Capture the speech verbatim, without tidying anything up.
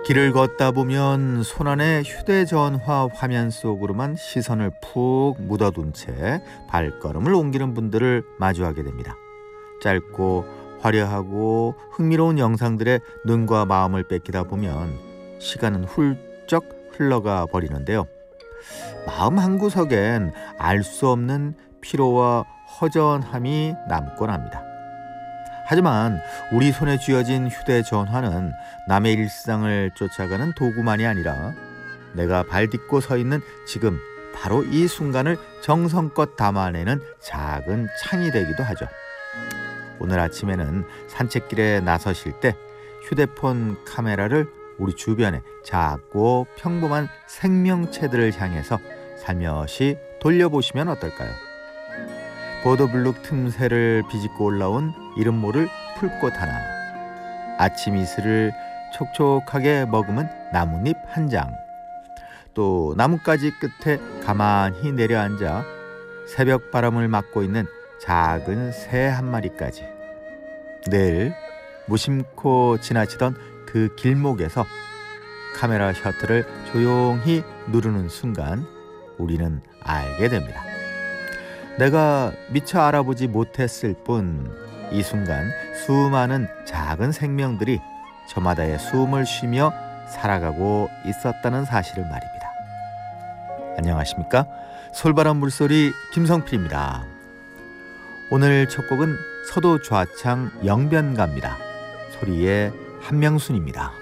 길을 걷다 보면 손안의 휴대전화 화면 속으로만 시선을 푹 묻어둔 채 발걸음을 옮기는 분들을 마주하게 됩니다. 짧고 화려하고 흥미로운 영상들의 눈과 마음을 뺏기다 보면 시간은 훌쩍 흘러가 버리는데요. 마음 한구석엔 알 수 없는 피로와 허전함이 남곤 합니다. 하지만 우리 손에 쥐어진 휴대전화는 남의 일상을 쫓아가는 도구만이 아니라 내가 발 딛고 서 있는 지금 바로 이 순간을 정성껏 담아내는 작은 창이 되기도 하죠. 오늘 아침에는 산책길에 나서실 때 휴대폰 카메라를 우리 주변의 작고 평범한 생명체들을 향해서 살며시 돌려보시면 어떨까요? 보도블록 틈새를 비집고 올라온 이름 모를 풀꽃 하나, 아침 이슬을 촉촉하게 머금은 나뭇잎 한 장, 또 나뭇가지 끝에 가만히 내려앉아 새벽 바람을 맞고 있는 작은 새 한 마리까지. 늘 무심코 지나치던 그 길목에서 카메라 셔터를 조용히 누르는 순간 우리는 알게 됩니다. 내가 미처 알아보지 못했을 뿐 이 순간 수많은 작은 생명들이 저마다의 숨을 쉬며 살아가고 있었다는 사실을 말입니다. 안녕하십니까? 솔바람 물소리 김성필입니다. 오늘 첫 곡은 서도 좌창 영변가입니다. 소리의 한명순입니다.